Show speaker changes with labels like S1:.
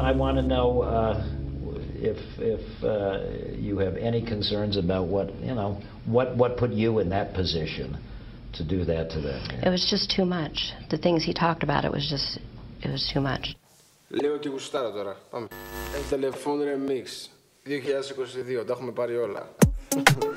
S1: I want to know if you have any concerns about what put you in that position to do that to them.
S2: It was just too much. The things he talked about, it was too much.
S3: Λέω ότι γουστάρω τώρα. Πάμε. Telephone Remix 2022. Τα έχουμε πάρει όλα.